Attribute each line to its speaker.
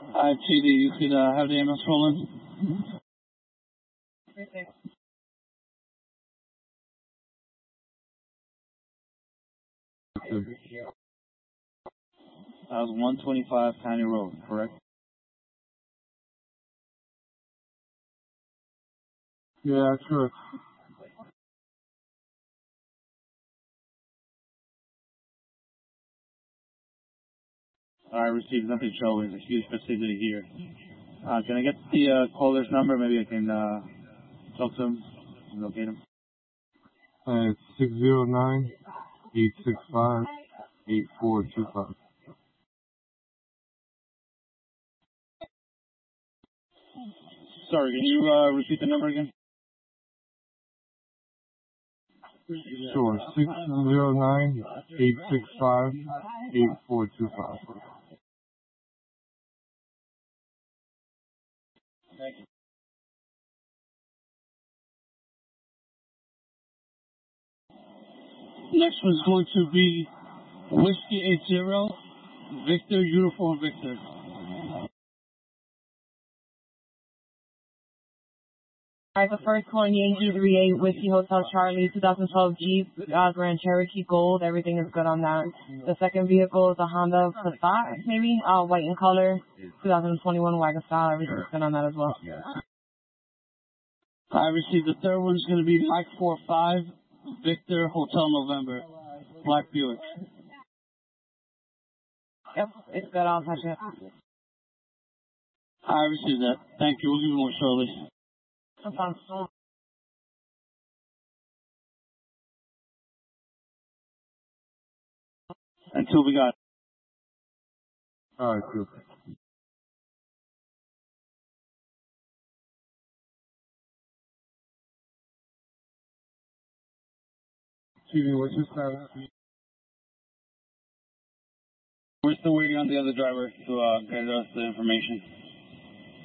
Speaker 1: Alright, TD, you could have the ambulance roll in.
Speaker 2: Perfect.
Speaker 1: That was 125 County Road, correct?
Speaker 3: Yeah, correct.
Speaker 1: I received nothing showing. There's a huge facility here. Can I get the caller's number? Maybe I can talk to him and locate him.
Speaker 3: It's 609-865-8425.
Speaker 1: Sorry, can you repeat the number again?
Speaker 3: Sure, 609-865-8425.
Speaker 1: Thank you. Next one's going to be Whiskey 80, Victor, Uniform Victor.
Speaker 2: Alright, the first one, Yankee 38, Whiskey Hotel Charlie, 2012 Jeep, Grand Cherokee Gold, everything is good on that. The second vehicle is a Honda Passat, maybe, white in color, 2021 Wagon Style, everything is good on that as well.
Speaker 1: I received the third one's going to be Mike 45, Victor, Hotel November, Black Buick.
Speaker 2: Yep, it's good, I'll touch it.
Speaker 1: I received that. Thank you. We'll give you more shortly.
Speaker 2: No problem.
Speaker 1: Until we got.
Speaker 3: Alright, cool. TV, what's your status?
Speaker 1: We're still waiting on the other driver to get us the information.